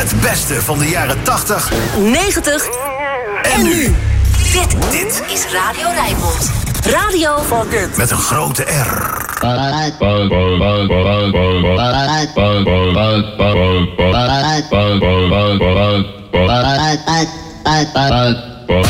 Het beste van de jaren 80, 90 en nu. Dit is Radio Rijnmond. Radio met een grote R.